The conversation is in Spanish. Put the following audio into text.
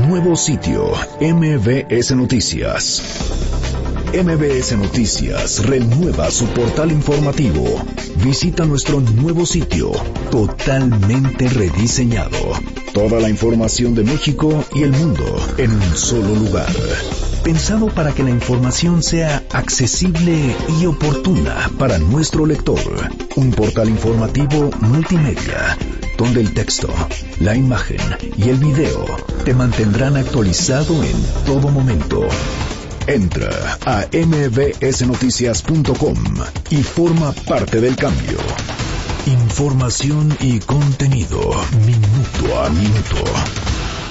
nuevo sitio, MBS Noticias. MBS Noticias renueva su portal informativo. Visita nuestro nuevo sitio, totalmente rediseñado. Toda la información de México y el mundo en un solo lugar. Pensado para que la información sea accesible y oportuna para nuestro lector. Un portal informativo multimedia, donde el texto, la imagen y el video te mantendrán actualizado en todo momento. Entra a mbsnoticias.com y forma parte del cambio. Información y contenido, minuto a minuto.